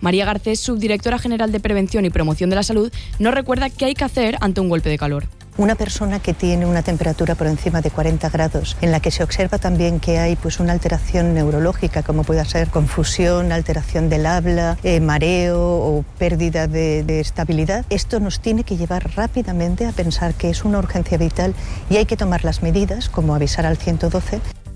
María Garcés, subdirectora general de Prevención y Promoción de la Salud, nos recuerda qué hay que hacer ante un golpe de calor. Una persona que tiene una temperatura por encima de 40 grados, en la que se observa también que hay una alteración neurológica, como pueda ser confusión, alteración del habla, mareo o pérdida de estabilidad, esto nos tiene que llevar rápidamente a pensar que es una urgencia vital y hay que tomar las medidas, como avisar al 112.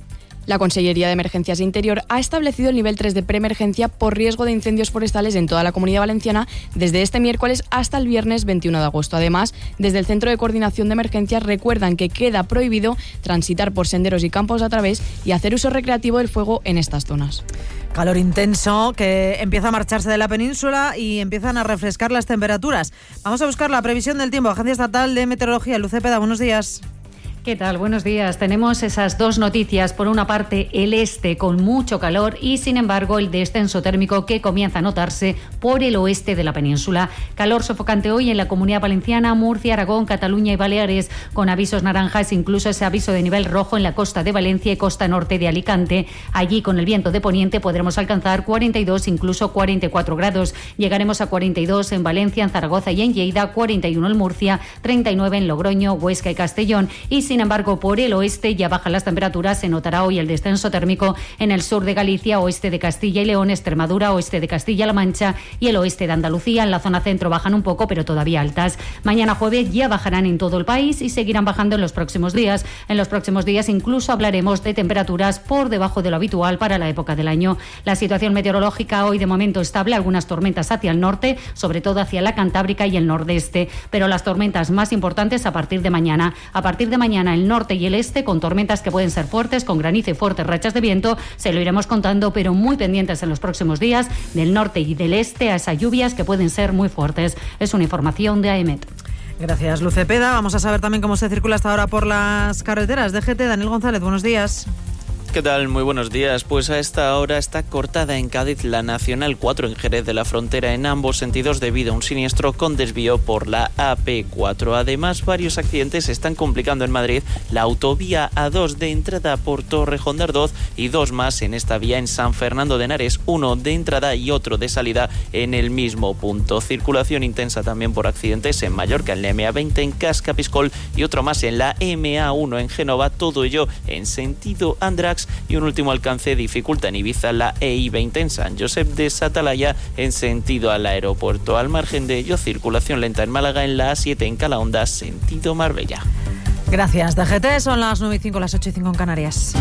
La Consellería de Emergencias e Interior ha establecido el nivel 3 de preemergencia por riesgo de incendios forestales en toda la Comunidad Valenciana desde este miércoles hasta el viernes 21 de agosto. Además, desde el Centro de Coordinación de Emergencias recuerdan que queda prohibido transitar por senderos y campos a través y hacer uso recreativo del fuego en estas zonas. Calor intenso que empieza a marcharse de la península y empiezan a refrescar las temperaturas. Vamos a buscar la previsión del tiempo. Agencia Estatal de Meteorología, Luz Cepeda, buenos días. ¿Qué tal? Buenos días. Tenemos esas dos noticias. Por una parte, el este con mucho calor y, sin embargo, el descenso térmico que comienza a notarse por el oeste de la península. Calor sofocante hoy en la Comunidad Valenciana, Murcia, Aragón, Cataluña y Baleares, con avisos naranjas, incluso ese aviso de nivel rojo en la costa de Valencia y costa norte de Alicante. Allí, con el viento de poniente, podremos alcanzar 42, incluso 44 grados. Llegaremos a 42 en Valencia, en Zaragoza y en Lleida, 41 en Murcia, 39 en Logroño, Huesca y Castellón. Y sin embargo, por el oeste ya bajan las temperaturas. Se notará hoy el descenso térmico en el sur de Galicia, oeste de Castilla y León, Extremadura, oeste de Castilla-La Mancha y el oeste de Andalucía. En la zona centro bajan un poco, pero todavía altas. Mañana jueves ya bajarán en todo el país y seguirán bajando en los próximos días. En los próximos días incluso hablaremos de temperaturas por debajo de lo habitual para la época del año. La situación meteorológica hoy de momento estable, algunas tormentas hacia el norte, sobre todo hacia la Cantábrica y el nordeste, pero las tormentas más importantes a partir de mañana. A partir de mañana el norte y el este con tormentas que pueden ser fuertes, con granizo y fuertes rachas de viento. Se lo iremos contando, pero muy pendientes en los próximos días del norte y del este a esas lluvias que pueden ser muy fuertes. Es una información de AEMET. Gracias, Luz Cepeda. Vamos a saber también cómo se circula hasta ahora por las carreteras. DGT, Daniel González, buenos días. ¿Qué tal? Muy buenos días. Pues a esta hora está cortada en Cádiz la Nacional 4 en Jerez de la Frontera en ambos sentidos debido a un siniestro con desvío por la AP4. Además, varios accidentes están complicando en Madrid la autovía A2 de entrada por Torrejón de Ardoz y dos más en esta vía en San Fernando de Henares, uno de entrada y otro de salida en el mismo punto. Circulación intensa también por accidentes en Mallorca, en la MA20 en Cascapiscol y otro más en la MA1 en Génova, todo ello en sentido Andrax. Y un último alcance dificulta en Ibiza la EI20 en San Josep de Satalaya en sentido al aeropuerto. Al margen de ello, circulación lenta en Málaga en la A7 en Calahonda sentido Marbella. Gracias, DGT. Son las 9:05, las 8:05 en Canarias.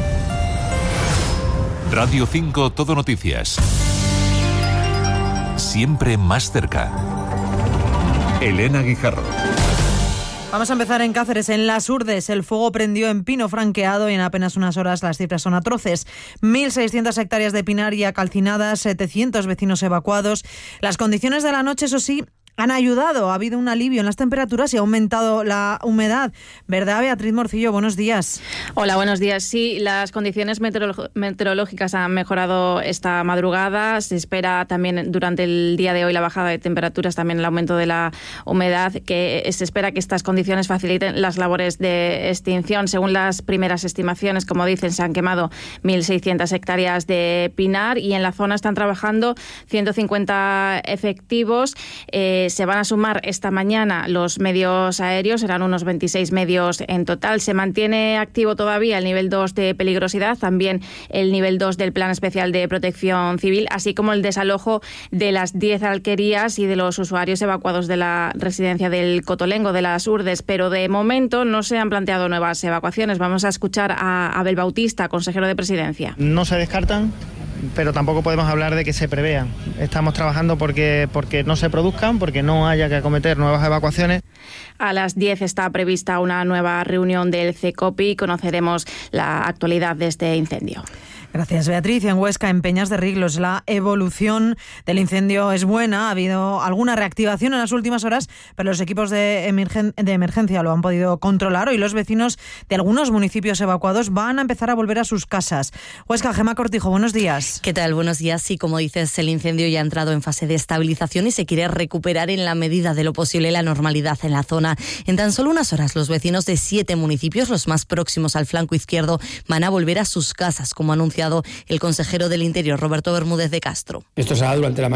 Radio 5 Todo Noticias. Siempre más cerca. Elena Guijarro. Vamos a empezar en Cáceres, en Las Urdes. El fuego prendió en pino franqueado y en apenas unas horas las cifras son atroces. 1.600 hectáreas de pinaria calcinadas, 700 vecinos evacuados. Las condiciones de la noche, eso sí, han ayudado. Ha habido un alivio en las temperaturas y ha aumentado la humedad. ¿Verdad, Beatriz Morcillo? Buenos días. Hola, buenos días. Sí, las condiciones meteorológicas han mejorado esta madrugada. Se espera también durante el día de hoy la bajada de temperaturas, también el aumento de la humedad, que se espera que estas condiciones faciliten las labores de extinción. Según las primeras estimaciones, como dicen, se han quemado 1.600 hectáreas de pinar y en la zona están trabajando 150 efectivos. Se van a sumar esta mañana los medios aéreos, serán unos 26 medios en total. Se mantiene activo todavía el nivel 2 de peligrosidad, también el nivel 2 del Plan Especial de Protección Civil, así como el desalojo de las 10 alquerías y de los usuarios evacuados de la residencia del Cotolengo, de Las Urdes, pero de momento no se han planteado nuevas evacuaciones. Vamos a escuchar a Abel Bautista, consejero de Presidencia. No se descartan, pero tampoco podemos hablar de que se prevean. Estamos trabajando porque no se produzcan, porque no haya que acometer nuevas evacuaciones. A las 10 está prevista una nueva reunión del CECOPI y conoceremos la actualidad de este incendio. Gracias, Beatriz. En Huesca, en Peñas de Riglos, la evolución del incendio es buena. Ha habido alguna reactivación en las últimas horas, pero los equipos de emergencia lo han podido controlar. Hoy los vecinos de algunos municipios evacuados van a empezar a volver a sus casas. Huesca, Gemma Cortijo, buenos días. ¿Qué tal? Buenos días. Sí, como dices, el incendio ya ha entrado en fase de estabilización y se quiere recuperar en la medida de lo posible la normalidad en la zona. En tan solo unas horas, los vecinos de 7 municipios, los más próximos al flanco izquierdo, van a volver a sus casas, como anuncia el consejero del Interior, Roberto Bermúdez de Castro. Esto será durante la mañana.